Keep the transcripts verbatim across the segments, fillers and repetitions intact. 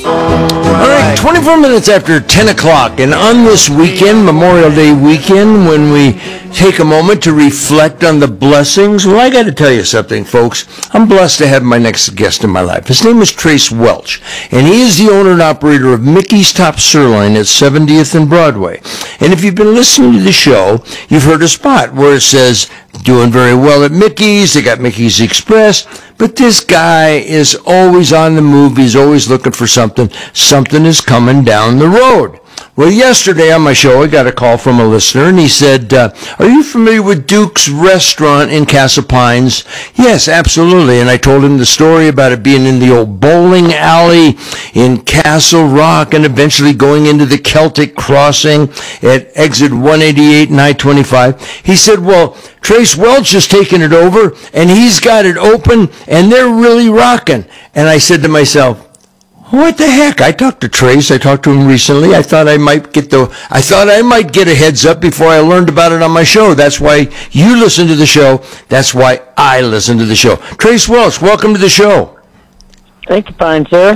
All right, twenty-four minutes after ten o'clock, and on this weekend, Memorial Day weekend, when we take a moment to reflect on the blessings, well, I got to tell you something, folks. I'm blessed to have my next guest in my life. His name is Trace Welch, and he is the owner and operator of Mickey's Top Sirloin at seventieth and Broadway. And if you've been listening to the show, you've heard a spot where it says, doing very well at Mickey's, they got Mickey's Express, but this guy is always on the move. He's always looking for something. Something is coming down the road. Well, yesterday on my show, I got a call from a listener, and he said, uh, are you familiar with Duke's Restaurant in Castle Pines? Yes, absolutely. And I told him the story about it being in the old bowling alley in Castle Rock and eventually going into the Celtic Crossing at exit one eighty-eight and I twenty-five. He said, well, Trace Welch has taken it over, and he's got it open, and they're really rocking. And I said to myself, what the heck? I talked to Trace. I talked to him recently. I thought I might get the, I thought I might get a heads up before I learned about it on my show. That's why you listen to the show. That's why I listen to the show. Trace Welch, welcome to the show. Thank you, fine sir.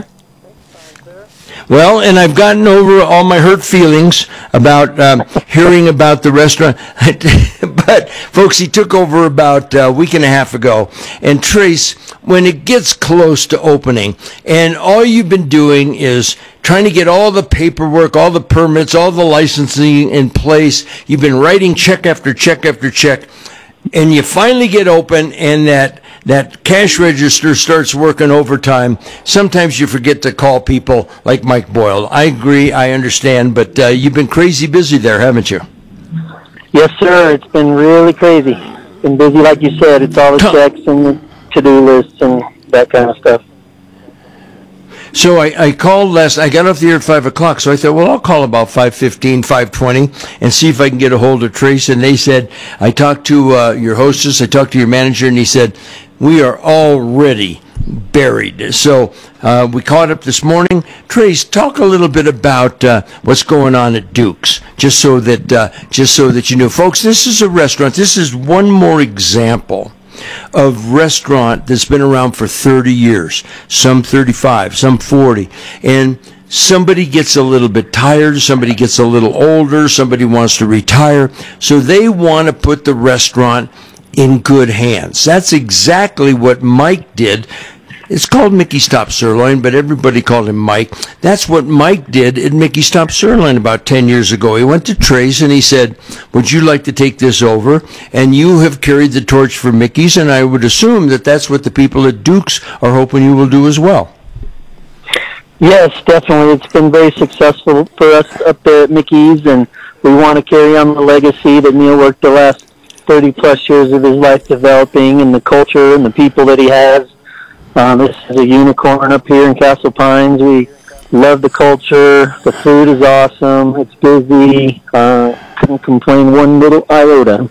Well, and I've gotten over all my hurt feelings about um, hearing about the restaurant. But, folks, he took over about a week and a half ago. And, Trace, when it gets close to opening, and all you've been doing is trying to get all the paperwork, all the permits, all the licensing in place, you've been writing check after check after check, and you finally get open, and that that cash register starts working overtime. Sometimes you forget to call people like Mike Boyle. I agree, I understand, but uh, you've been crazy busy there, haven't you? Yes, sir. It's been really crazy. Been busy, like you said. It's all the checks and the to-do lists and that kind of stuff. So I, I called last, I got off the air at five o'clock, so I thought, well, I'll call about five fifteen, five twenty, and see if I can get a hold of Trace. And they said, I talked to uh, your hostess, I talked to your manager, and he said, we are already buried. So uh, we caught up this morning. Trace, talk a little bit about uh, what's going on at Duke's, just so that uh, just so that you know, folks. This is a restaurant. This is one more example of restaurant that's been around for thirty years, some thirty-five, some forty, and somebody gets a little bit tired, somebody gets a little older, somebody wants to retire, so they want to put the restaurant in good hands. That's exactly what Mike did. It's called Mickey's Top Sirloin, but everybody called him Mike. That's what Mike did at Mickey's Top Sirloin about ten years ago. He went to Trace and he said, would you like to take this over? And you have carried the torch for Mickey's, and I would assume that that's what the people at Duke's are hoping you will do as well. Yes, definitely. It's been very successful for us up there at Mickey's, and we want to carry on the legacy that Neil worked the last thirty plus years of his life developing, and the culture and the people that he has. Um, this is a unicorn up here in Castle Pines. We love the culture. The food is awesome. It's busy. Uh, couldn't complain one little iota.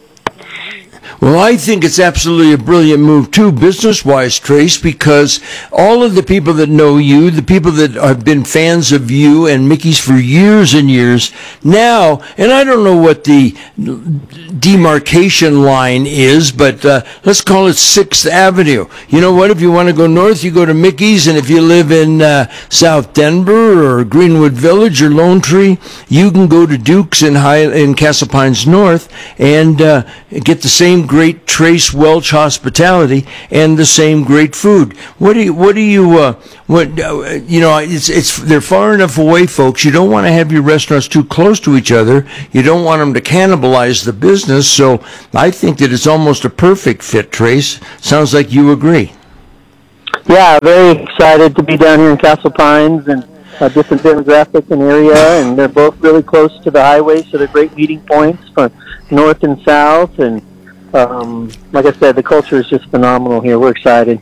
Well, I think it's absolutely a brilliant move, too, business-wise, Trace, because all of the people that know you, the people that have been fans of you and Mickey's for years and years, now, and I don't know what the demarcation line is, but uh, let's call it sixth Avenue. You know what? If you want to go north, you go to Mickey's, and if you live in uh, South Denver or Greenwood Village or Lone Tree, you can go to Duke's in, High, in Castle Pines North and uh, get the same great Trace Welch hospitality and the same great food. What do you, what do you, uh, what, uh, you know, it's, it's, they're far enough away, folks. You don't want to have your restaurants too close to each other. You don't want them to cannibalize the business. So I think that it's almost a perfect fit, Trace. Sounds like you agree. Yeah, very excited to be down here in Castle Pines, and a different demographic and area, and they're both really close to the highway, so they're great meeting points for north and south, and Um, like I said, the culture is just phenomenal here. We're excited.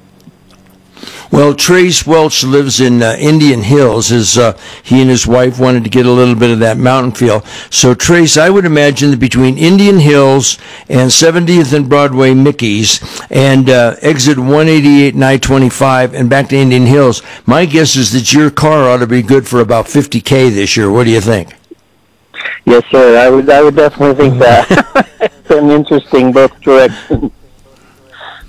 Well, Trace Welch lives in uh, Indian Hills. His, uh, he and his wife wanted to get a little bit of that mountain feel. So, Trace, I would imagine that between Indian Hills and seventieth and Broadway Mickey's and uh, exit one eighty-eight and I twenty-five and back to Indian Hills, my guess is that your car ought to be good for about fifty K this year. What do you think? Yes, sir. I would, I would definitely think that. It's been interesting both directions.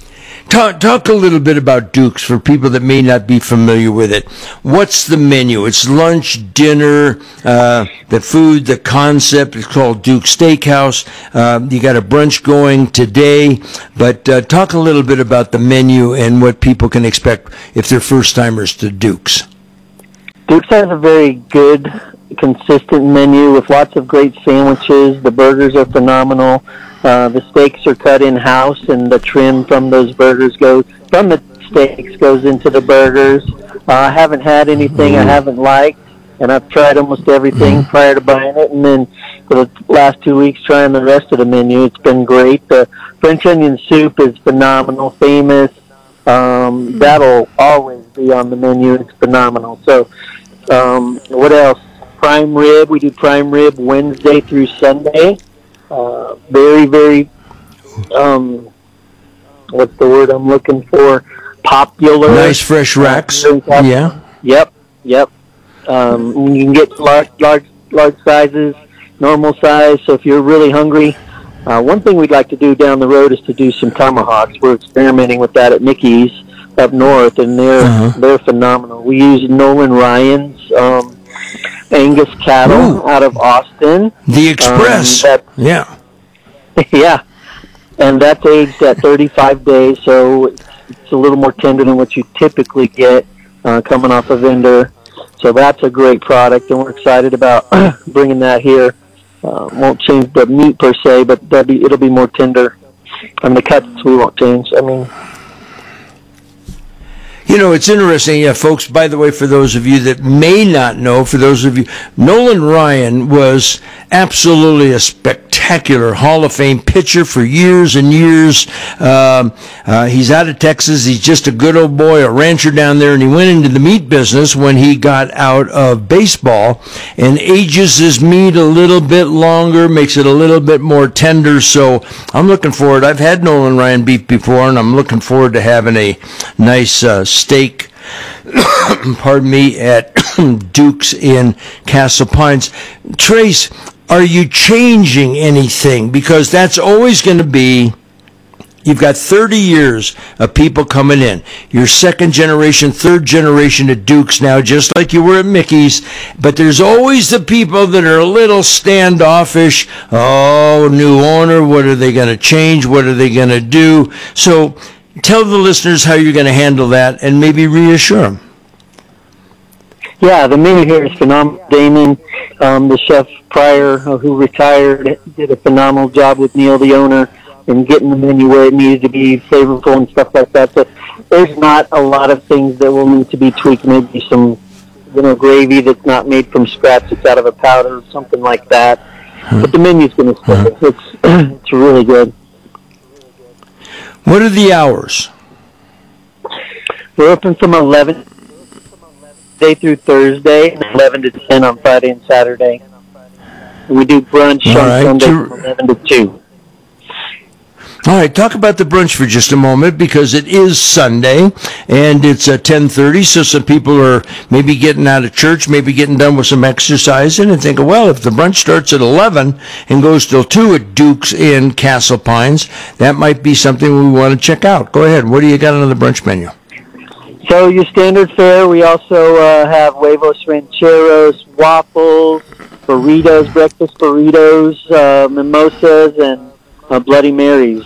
talk, talk a little bit about Duke's for people that may not be familiar with it. What's the menu? It's lunch, dinner, uh, the food, the concept. It's called Duke's Steakhouse. Uh, you got a brunch going today, but uh, talk a little bit about the menu and what people can expect if they're first-timers to Duke's. Duke's has a very good, consistent menu with lots of great sandwiches. The burgers are phenomenal. Uh, the steaks are cut in-house, and the trim from those burgers goes from the steaks goes into the burgers. Uh, I haven't had anything I haven't liked, and I've tried almost everything prior to buying it. And then for the last two weeks trying the rest of the menu, it's been great. The French onion soup is phenomenal, famous. Um, that'll always be on the menu. It's phenomenal. So, um, what else? Prime rib. We do prime rib Wednesday through Sunday. Uh, very, very, um, what's the word I'm looking for? Popular. Nice fresh racks. Yeah. Yep, yep. Um, you can get large, large, large sizes, normal size. So if you're really hungry, uh, one thing we'd like to do down the road is to do some tomahawks. We're experimenting with that at Mickey's up north, and they're uh-huh. they're phenomenal. We use Nolan Ryan's um, Angus cattle Ooh. out of Austin. The Express. Um, that, yeah. yeah. And that's aged at thirty-five days, so it's a little more tender than what you typically get uh, coming off a vendor. So that's a great product, and we're excited about bringing that here. Uh, won't change the meat per se, but that'll be, it'll be more tender. And the cuts we won't change. I mean... You know, it's interesting, yeah, folks, by the way, for those of you that may not know, for those of you, Nolan Ryan was absolutely a spectacular Hall of Fame pitcher for years and years. Um, uh, he's out of Texas. He's just a good old boy, a rancher down there, and he went into the meat business when he got out of baseball and ages his meat a little bit longer, makes it a little bit more tender. So I'm looking forward. I've had Nolan Ryan beef before, and I'm looking forward to having a nice uh, steak, pardon me, at Duke's in Castle Pines. Trace, are you changing anything? Because that's always going to be, you've got thirty years of people coming in. You're second generation, third generation at Duke's now, just like you were at Mickey's. But there's always the people that are a little standoffish. Oh, new owner, what are they going to change? What are they going to do? So tell the listeners how you're going to handle that and maybe reassure them. Yeah, the menu here is phenomenal. Damon, um, the chef prior uh, who retired, did a phenomenal job with Neil, the owner, in getting the menu where it needed to be, flavorful and stuff like that. So there's not a lot of things that will need to be tweaked. Maybe some, you know, gravy that's not made from scratch, it's out of a powder or something like that. Hmm. But the menu's going to stay. Hmm. It's it's really good. What are the hours? We're open from eleven day through Thursday, and eleven to ten on Friday and Saturday. And we do brunch All on right. Sunday from eleven to two. All right, talk about the brunch for just a moment, because it is Sunday, and it's at ten thirty, so some people are maybe getting out of church, maybe getting done with some exercising, and thinking, well, if the brunch starts at eleven and goes till two at Duke's in Castle Pines, that might be something we want to check out. Go ahead. What do you got on the brunch menu? So your standard fare, we also uh, have huevos rancheros, waffles, burritos, breakfast burritos, uh, mimosas, and Uh, Bloody Marys.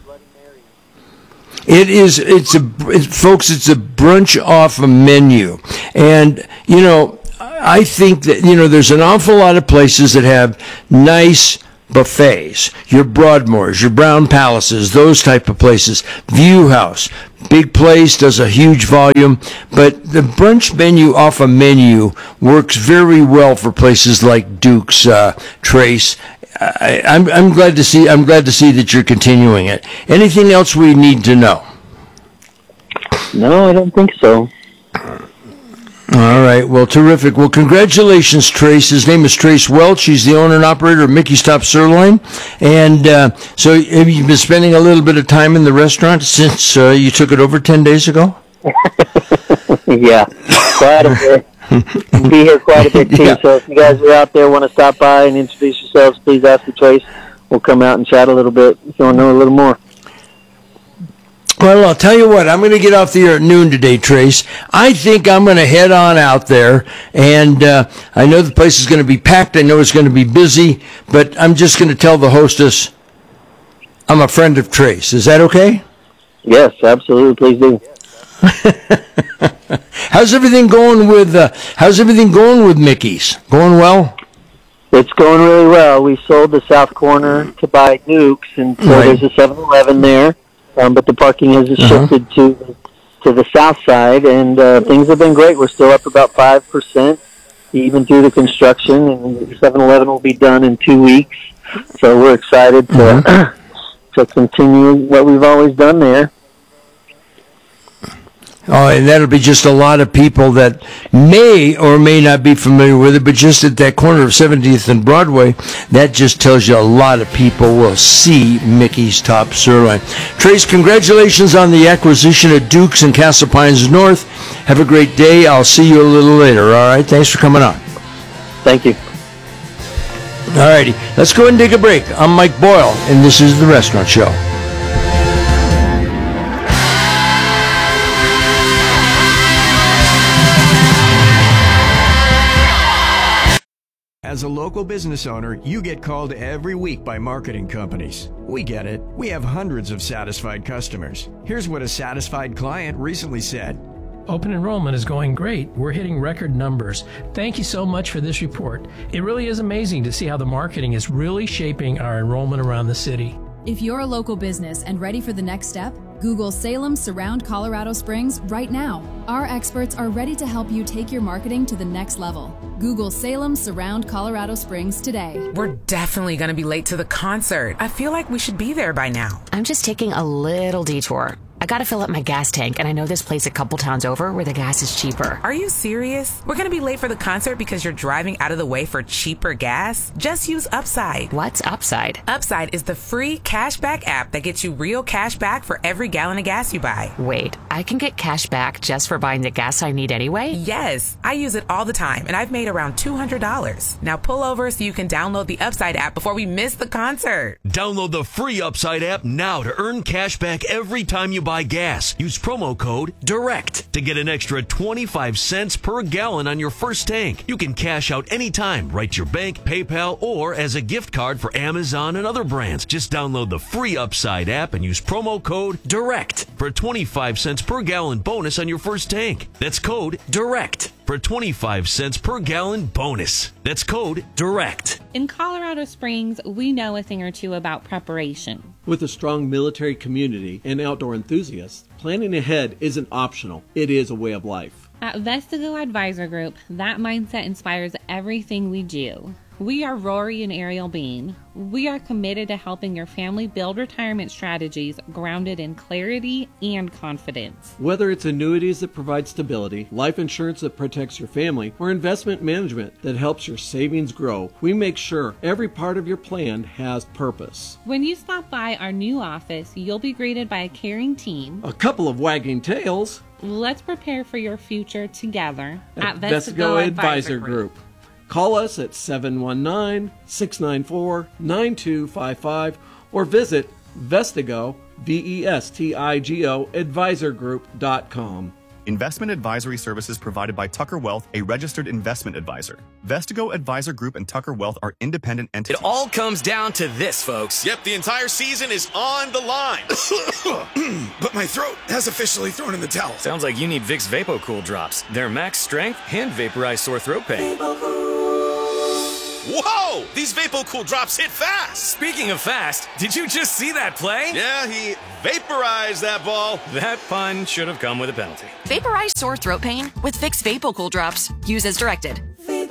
It is, it's a, it's, folks, it's a brunch off a menu. And, you know, I think that, you know, there's an awful lot of places that have nice buffets. Your Broadmoors, your Brown Palaces, those type of places. View House, big place, does a huge volume. But the brunch menu off a menu works very well for places like Duke's, uh, Trace. I, I'm, I'm glad to see. I'm glad to see that you're continuing it. Anything else we need to know? No, I don't think so. All right. Well, terrific. Well, congratulations, Trace. His name is Trace Welch. He's the owner and operator of Mickey's Top Sirloin. And uh, so, have you been spending a little bit of time in the restaurant since uh, you took it over ten days ago? Yeah, quite a bit. Be here quite a bit too. Yeah. So if you guys are out there, want to stop by and introduce yourselves, please ask for Trace. We'll come out and chat a little bit if you want to know a little more. Well, I'll tell you what, I'm going to get off the air at noon today, Trace. I think I'm going to head on out there, and uh, I know the place is going to be packed. I know it's going to be busy, but I'm just going to tell the hostess I'm a friend of Trace. Is that okay? Yes, absolutely. Please do. How's everything going with uh, How's everything going with Mickey's? Going well? It's going really well. We sold the south corner to buy Duke's, and so Right. there's a seven eleven there. Um, but the parking has Uh-huh. shifted to to the south side, and uh, things have been great. We're still up about five percent, even through the construction, and seven eleven will be done in two weeks. So we're excited to Uh-huh. to continue what we've always done there. Oh, and that'll be just a lot of people that may or may not be familiar with it, but just at that corner of seventieth and Broadway, that just tells you a lot of people will see Mickey's top sirloin. Trace, congratulations on the acquisition of Duke's and Castle Pines North. Have a great day. I'll see you a little later, all right? Thanks for coming on. Thank you. All righty, let's go ahead and take a break. I'm Mike Boyle, and this is The Restaurant Show. As a local business owner, you get called every week by marketing companies. We get it. We have hundreds of satisfied customers. Here's what a satisfied client recently said. Open enrollment is going great. We're hitting record numbers. Thank you so much for this report. It really is amazing to see how the marketing is really shaping our enrollment around the city. If you're a local business and ready for the next step, Google Salem Surround Colorado Springs right now. Our experts are ready to help you take your marketing to the next level. Google Salem Surround Colorado Springs today. We're definitely going to be late to the concert. I feel like we should be there by now. I'm just taking a little detour. I gotta fill up my gas tank, and I know this place a couple towns over where the gas is cheaper. Are you serious? We're going to be late for the concert because you're driving out of the way for cheaper gas? Just use Upside. What's Upside? Upside is the free cashback app that gets you real cash back for every gallon of gas you buy. Wait, I can get cash back just for buying the gas I need anyway? Yes, I use it all the time, and I've made around two hundred dollars. Now pull over so you can download the Upside app before we miss the concert. Download the free Upside app now to earn cash back every time you buy gas. Use promo code DIRECT to get an extra twenty-five cents per gallon on your first tank. You can cash out anytime, right to your bank, PayPal, or as a gift card for Amazon and other brands. Just download the free Upside app and use promo code DIRECT for a twenty-five cents per gallon bonus on your first tank. That's code DIRECT for a twenty-five cents per gallon bonus. That's code DIRECT. In Colorado Springs, we know a thing or two about preparation. With a strong military community and outdoor enthusiasts, planning ahead isn't optional. It is a way of life. At Vestigo Advisor Group, that mindset inspires everything we do. We are Rory and Ariel Bean. We are committed to helping your family build retirement strategies grounded in clarity and confidence. Whether it's annuities that provide stability, life insurance that protects your family, or investment management that helps your savings grow, we make sure every part of your plan has purpose. When you stop by our new office, you'll be greeted by a caring team. A couple of wagging tails. Let's prepare for your future together At, at, Vestigo Advisor Group. Call us at seven one nine, six nine four, nine two five five or visit Vestigo, V E S T I G O, advisor group dot com. Investment advisory services provided by Tucker Wealth, a registered investment advisor. Vestigo Advisor Group and Tucker Wealth are independent entities. It all comes down to this, folks. Yep, the entire season is on the line. But my throat has officially thrown in the towel. Sounds like you need Vicks VapoCool drops. They're max strength and vaporize sore throat pain. Whoa! These VapoCool drops hit fast! Speaking of fast, did you just see that play? Yeah, he vaporized that ball. That pun should have come with a penalty. Vaporize sore throat pain with Vicks VapoCool drops. Use as directed.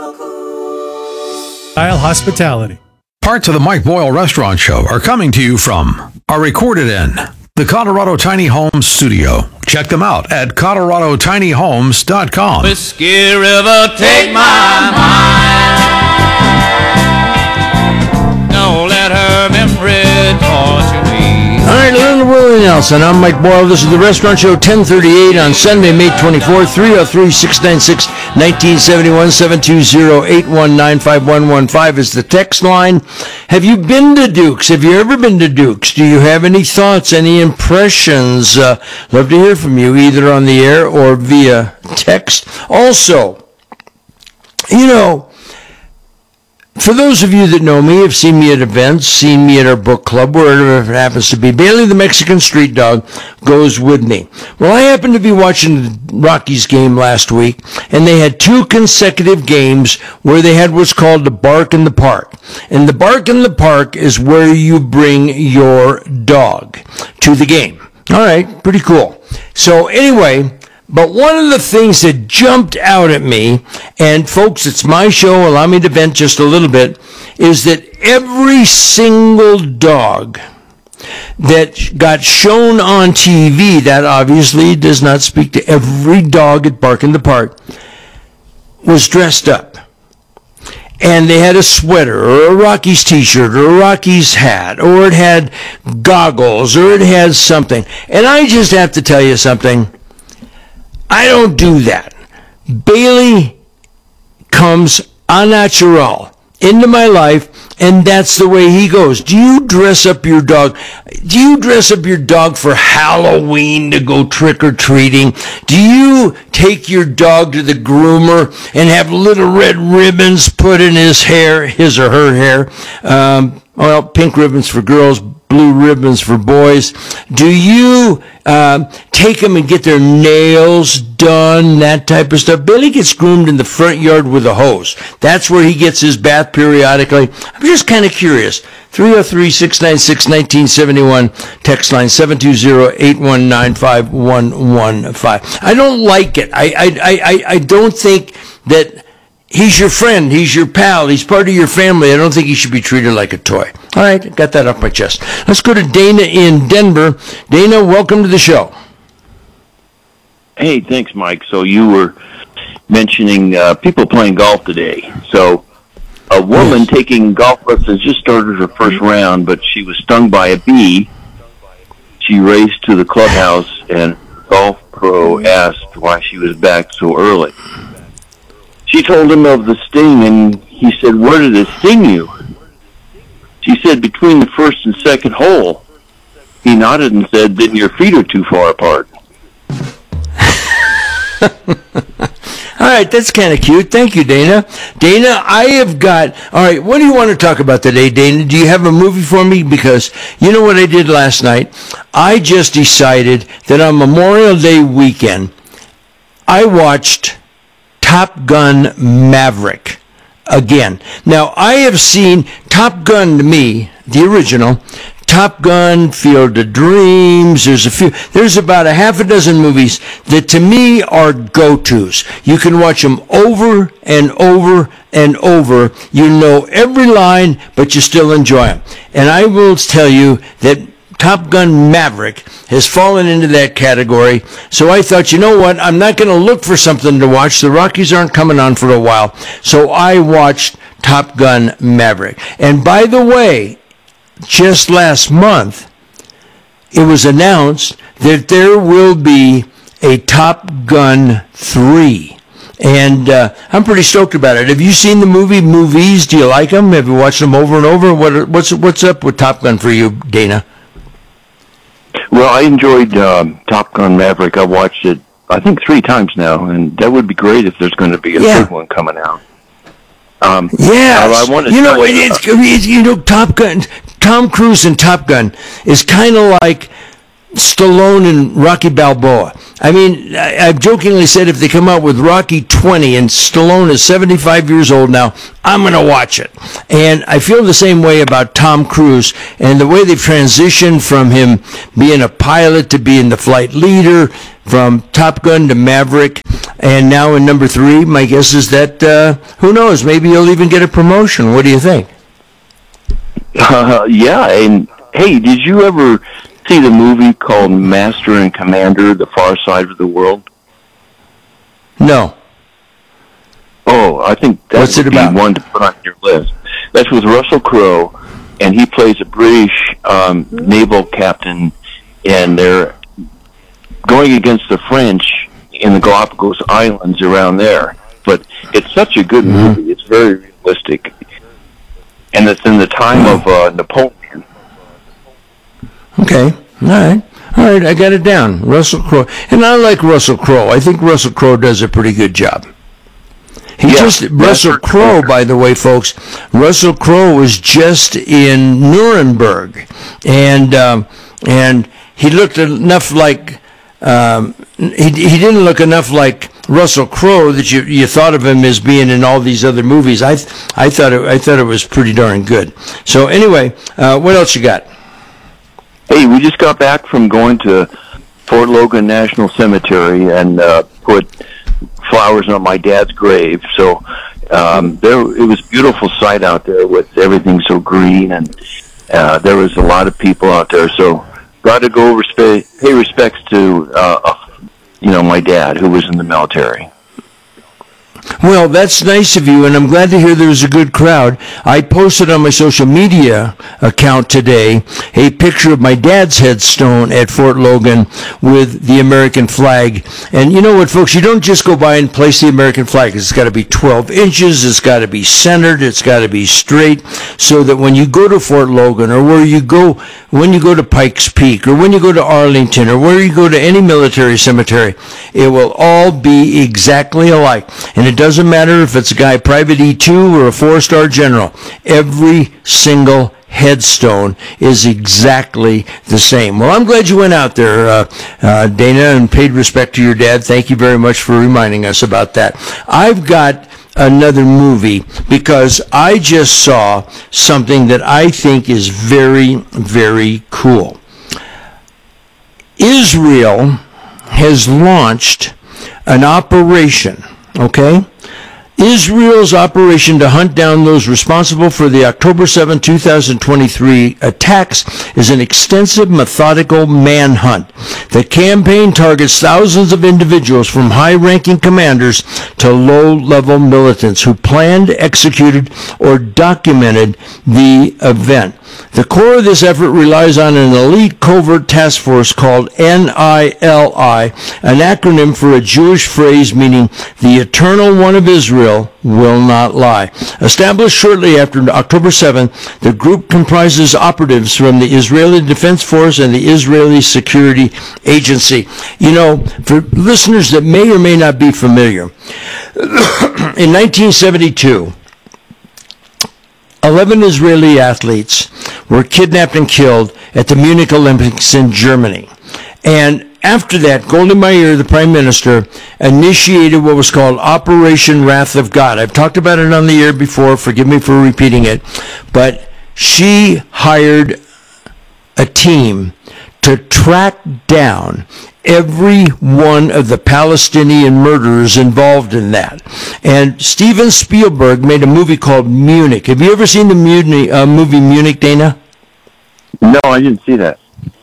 Style Hospitality. Parts of the Mike Boyle Restaurant Show are coming to you from, are recorded in, the Colorado Tiny Homes Studio. Check them out at colorado tiny homes dot com. Whiskey River, take my mind. Don't let her memory torture me. All right, a little Ron Willie Nelson. I'm Mike Boyle. This is the Restaurant Show, ten thirty-eight on Sunday, May twenty-fourth, three oh three, six nine six, nineteen seventy-one, seven two zero, eight one nine, five one one five is the text line. Have you been to Duke's? Have you ever been to Duke's? Do you have any thoughts, any impressions? Uh, love to hear from you, either on the air or via text. Also, you know, for those of you that know me, have seen me at events, seen me at our book club, wherever it happens to be, Bailey the Mexican Street Dog goes with me. Well, I happened to be watching the Rockies game last week, and they had two consecutive games where they had what's called the Bark in the Park. And the Bark in the Park is where you bring your dog to the game. All right, pretty cool. So anyway, but one of the things that jumped out at me, and folks, it's my show, allow me to vent just a little bit, is that every single dog that got shown on T V, that obviously does not speak to every dog at Bark in the Park, was dressed up. And they had a sweater, or a Rockies t-shirt, or a Rockies hat, or it had goggles, or it had something. And I just have to tell you something. I don't do that. Bailey comes au naturel into my life, and that's the way he goes. Do you dress up your dog? Do you dress up your dog for Halloween to go trick-or-treating? Do you take your dog to the groomer and have little red ribbons put in his hair, his or her hair? Um, well, pink ribbons for girls, blue ribbons for boys. Do you uh, take them and get their nails done, that type of stuff? Billy gets groomed in the front yard with a hose. That's where he gets his bath periodically. I'm just kind of curious. three oh three, six nine six, nineteen seventy-one, text line seven two zero, eight one nine, five one one five. I don't like it. I, I, I, I don't think that he's your friend, he's your pal, he's part of your family. I don't think he should be treated like a toy. All right, got that off my chest. Let's go to Dana in Denver. Dana, welcome to the show. Hey, thanks, Mike. So you were mentioning uh, people playing golf today. So a woman yes. taking golf lessons just started her first round, but she was stung by a bee. She raced to the clubhouse, and golf pro asked why she was back so early. She told him of the sting, and he said, "Where did it sting you?" She said, "Between the first and second hole." He nodded and said, "Then your feet are too far apart." All right, that's kind of cute. Thank you, Dana. Dana, I have got... All right, what do you want to talk about today, Dana? Do you have a movie for me? Because you know what I did last night? I just decided that on Memorial Day weekend, I watched Top Gun Maverick again. Now, I have seen Top Gun to me, the original, Top Gun, Field of Dreams, there's a few, there's about a half a dozen movies that to me are go-tos. You can watch them over and over and over. You know every line, but you still enjoy them. And I will tell you that Top Gun Maverick has fallen into that category. So I thought, you know what? I'm not going to look for something to watch. The Rockies aren't coming on for a while. So I watched Top Gun Maverick. And by the way, just last month, it was announced that there will be a Top Gun three. And uh, I'm pretty stoked about it. Have you seen the movie movies? Do you like them? Have you watched them over and over? What, what's, what's up with Top Gun for you, Dana? Well, I enjoyed um, Top Gun Maverick. I watched it, I think, three times now, and that would be great if there's going to be a yeah. third one coming out. Um, yeah, I wanted you know, to, it's, it's you know, Top Gun, Tom Cruise in Top Gun is kind of like Stallone and Rocky Balboa. I mean, I, I've jokingly said if they come out with Rocky twenty and Stallone is seventy-five years old now, I'm going to watch it. And I feel the same way about Tom Cruise and the way they've transitioned from him being a pilot to being the flight leader, from Top Gun to Maverick, and now in number three. My guess is that, uh, who knows, maybe he'll even get a promotion. What do you think? Uh, yeah, and hey, did you ever see the movie called Master and Commander, The Far Side of the World? No. Oh, I think that What's would it about? be one to put on your list. That's with Russell Crowe, and he plays a British um, naval captain and they're going against the French in the Galapagos Islands around there. But it's such a good mm-hmm. movie. It's very realistic. And it's in the time of uh, Napoleon. Okay. All right. All right, I got it down. Russell Crowe. And I like Russell Crowe. I think Russell Crowe does a pretty good job. He yeah, just Russell Crowe, by the way, folks. Russell Crowe was just in Nuremberg, and um, and he looked enough like um, he he didn't look enough like Russell Crowe that you you thought of him as being in all these other movies. I I thought it, I thought it was pretty darn good. So anyway, uh, what else you got? Hey, we just got back from going to Fort Logan National Cemetery and uh, put flowers on my dad's grave. So um, there, it was a beautiful sight out there with everything so green, and uh, there was a lot of people out there. So got to go respe- pay respects to uh, uh, you know, my dad, who was in the military. Well, that's nice of you, and I'm glad to hear there was a good crowd. I posted on my social media account today a picture of my dad's headstone at Fort Logan with the American flag. And you know what, folks? You don't just go by and place the American flag. It's got to be twelve inches. It's got to be centered. It's got to be straight, so that when you go to Fort Logan, or where you go, when you go to Pikes Peak, or when you go to Arlington, or where you go to any military cemetery, it will all be exactly alike. And it doesn't matter if it's a guy private E two or a four-star general. Every single headstone is exactly the same. Well, I'm glad you went out there, uh, uh, Dana, and paid respect to your dad. Thank you very much for reminding us about that. I've got another movie because I just saw something that I think is very, very cool. Israel has launched an operation, okay? Israel's operation to hunt down those responsible for the October seventh, twenty twenty-three attacks is an extensive, methodical manhunt. The campaign targets thousands of individuals, from high-ranking commanders to low-level militants, who planned, executed, or documented the event. The core of this effort relies on an elite covert task force called N I L I, an acronym for a Jewish phrase meaning the Eternal One of Israel will not lie. Established shortly after October seventh, the group comprises operatives from the Israeli Defense Force and the Israeli Security Agency. You know, for listeners that may or may not be familiar, in nineteen seventy-two, eleven Israeli athletes were kidnapped and killed at the Munich Olympics in Germany. And after that, Golda Meir, the prime minister, initiated what was called Operation Wrath of God. I've talked about it on the air before. Forgive me for repeating it. But she hired a team to track down every one of the Palestinian murderers involved in that. And Steven Spielberg made a movie called Munich. Have you ever seen the Munich, uh, movie Munich, Dana? No, I didn't see that.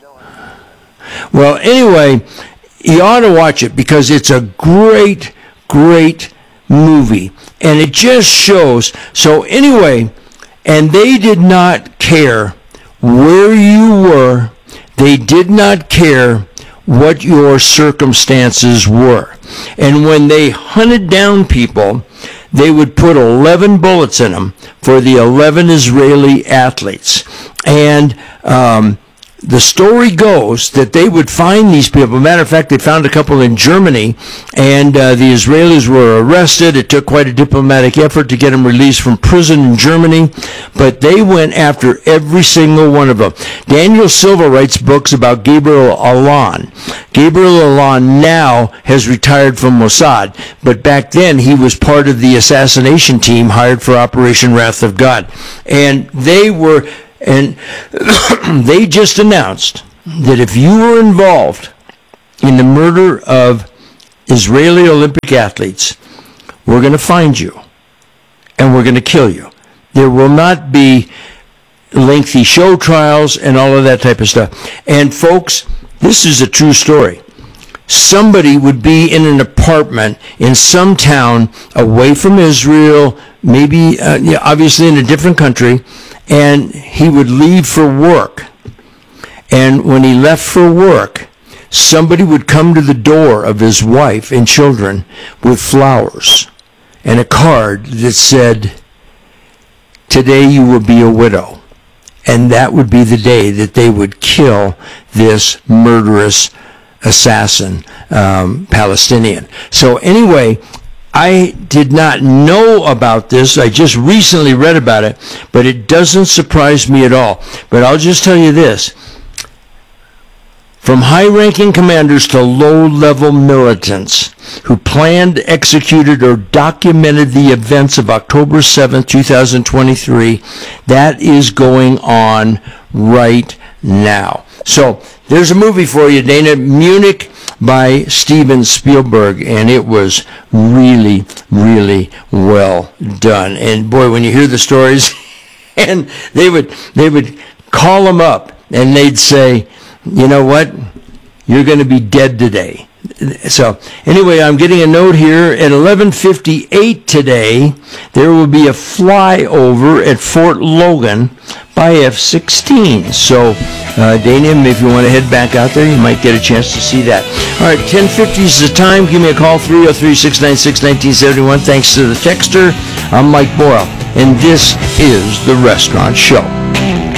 Well, anyway, you ought to watch it because it's a great, great movie. And it just shows. So anyway, and they did not care where you were. They did not care what your circumstances were. And when they hunted down people, they would put eleven bullets in them for the eleven Israeli athletes. And um, the story goes that they would find these people. Matter of fact, they found a couple in Germany, and uh, the Israelis were arrested. It took quite a diplomatic effort to get them released from prison in Germany, but they went after every single one of them. Daniel Silva writes books about Gabriel Allon. Gabriel Allon now has retired from Mossad, but back then he was part of the assassination team hired for Operation Wrath of God. And they were... And they just announced that if you were involved in the murder of Israeli Olympic athletes, we're going to find you and we're going to kill you. There will not be lengthy show trials and all of that type of stuff. And folks, this is a true story. Somebody would be in an apartment in some town away from Israel, maybe uh, yeah, obviously in a different country, and he would leave for work. And when he left for work, somebody would come to the door of his wife and children with flowers and a card that said, "Today you will be a widow." And that would be the day that they would kill this murderous assassin, um, Palestinian. So anyway, I did not know about this. I just recently read about it, but it doesn't surprise me at all. But I'll just tell you this. From high-ranking commanders to low-level militants who planned, executed, or documented the events of October seventh, twenty twenty-three, that is going on right now. So there's a movie for you, Dana, Munich by Steven Spielberg, and it was really, really well done. And boy, when you hear the stories, and they would they would call them up, and they'd say, "You know what? You're going to be dead today." So anyway, I'm getting a note here at eleven fifty-eight today. There will be a flyover at Fort Logan by F sixteen. So, uh, Dana, if you want to head back out there, you might get a chance to see that. All right, ten fifty is the time. Give me a call, three oh three, six nine six, one nine seven one. Thanks to the texter. I'm Mike Boyle, and this is The Restaurant Show.